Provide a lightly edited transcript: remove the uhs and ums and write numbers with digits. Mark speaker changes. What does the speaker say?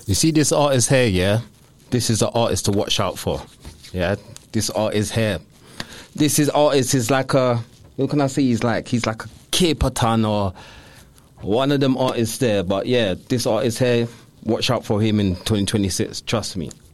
Speaker 1: You see this artist here, yeah? This is an artist to watch out for. Yeah, this artist here. This artist is like a, what can I say? He's like a K-Patan or one of them artists there. But yeah, this artist here, watch out for him in 2026. Trust me.